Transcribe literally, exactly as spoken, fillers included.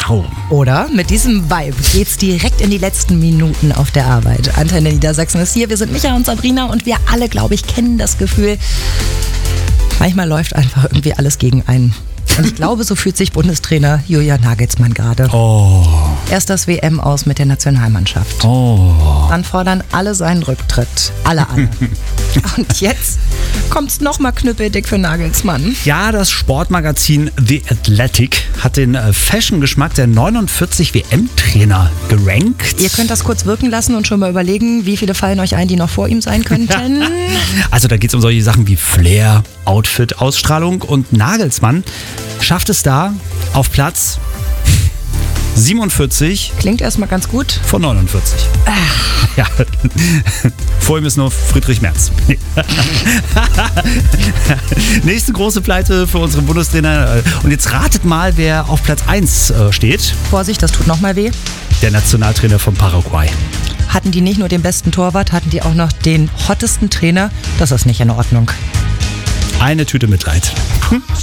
Wow. Oder? Mit diesem Vibe geht's direkt in die letzten Minuten auf der Arbeit. Antenne Niedersachsen ist hier. Wir sind Micha und Sabrina und wir alle, glaube ich, kennen das Gefühl. Manchmal läuft einfach irgendwie alles gegen einen. Und ich glaube, so fühlt sich Bundestrainer Julian Nagelsmann gerade. Oh. Erst das W M aus mit der Nationalmannschaft. Oh. Dann fordern alle seinen Rücktritt. Alle, alle. Und jetzt kommt's nochmal knüppeldick für Nagelsmann. Ja, das Sportmagazin The Athletic hat den äh, Fashion-Geschmack der neunundvierzig W M-Trainer gerankt. Ihr könnt das kurz wirken lassen und schon mal überlegen, wie viele fallen euch ein, die noch vor ihm sein könnten. Also da geht es um solche Sachen wie Flair, Outfit, Ausstrahlung und Nagelsmann schafft es da auf Platz siebenundvierzig Klingt erstmal ganz gut. von neunundvierzig. Ach. Ja. Vor ihm ist nur Friedrich Merz. Nee. Nächste große Pleite für unseren Bundestrainer. Und jetzt ratet mal, wer auf Platz eins steht. Vorsicht, das tut nochmal weh. Der Nationaltrainer von Paraguay. Hatten die nicht nur den besten Torwart, hatten die auch noch den hottesten Trainer? Das ist nicht in Ordnung. Eine Tüte Mitleid.